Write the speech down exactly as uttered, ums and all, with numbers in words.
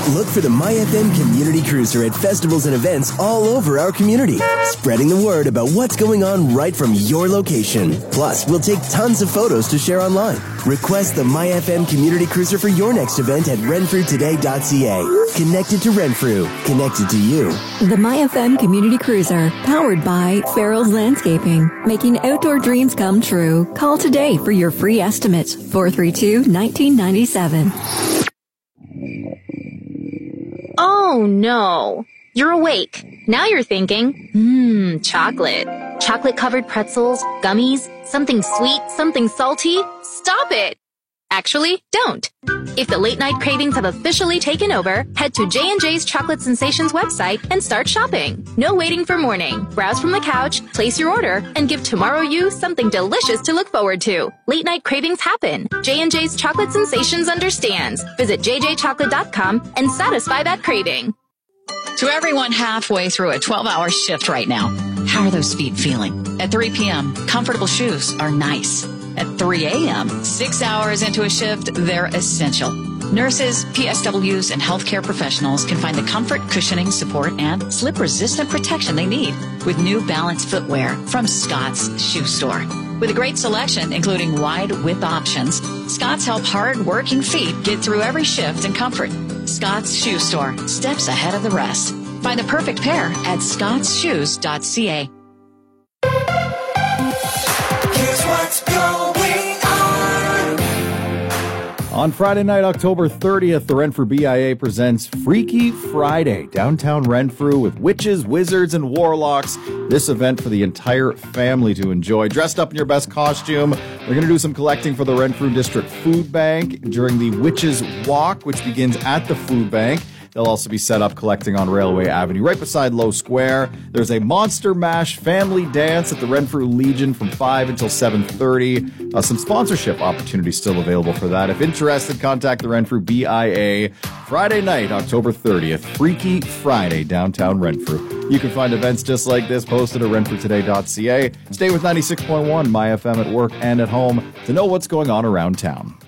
Look for the MyFM Community Cruiser at festivals and events all over our community, spreading the word about what's going on right from your location. Plus, we'll take tons of photos to share online. Request the MyFM Community Cruiser for your next event at renfrew today dot c a. Connected to Renfrew, connected to you. The MyFM Community Cruiser, powered by Farrell's Landscaping, making outdoor dreams come true. Call today for your free estimates, four three two, one nine nine seven. Oh, no. You're awake. Now you're thinking, hmm, chocolate. Chocolate-covered pretzels, gummies, something sweet, something salty. Stop it! Actually, don't. If the late-night cravings have officially taken over, head to J and J's Chocolate Sensations website and start shopping. No waiting for morning. Browse from the couch, place your order, and give tomorrow you something delicious to look forward to. Late-night cravings happen. J and J's Chocolate Sensations understands. Visit j j chocolate dot com and satisfy that craving. To everyone halfway through a twelve-hour shift right now, how are those feet feeling? At three p.m., comfortable shoes are nice. At three a.m., six hours into a shift, they're essential. Nurses, P S Ws, and healthcare professionals can find the comfort, cushioning, support, and slip-resistant protection they need with New Balance footwear from Scott's Shoe Store. With a great selection, including wide-width options, Scott's help hard-working feet get through every shift in comfort. Scott's Shoe Store, steps ahead of the rest. Find the perfect pair at scotts shoes dot c a. Here's what's going on. On Friday night, October thirtieth, the Renfrew B I A presents Freaky Friday, downtown Renfrew, with witches, wizards, and warlocks. This event for the entire family to enjoy. Dressed up in your best costume, we're going to do some collecting for the Renfrew District Food Bank during the Witches Walk, which begins at the food bank. They'll also be set up collecting on Railway Avenue, right beside Low Square. There's a Monster Mash family dance at the Renfrew Legion from five until seven thirty. Uh, some sponsorship opportunities still available for that. If interested, contact the Renfrew B I A. Friday night, October thirtieth, Freaky Friday, downtown Renfrew. You can find events just like this posted at renfrew today dot c a. Stay with ninety-six point one, MyFM at work and at home to know what's going on around town.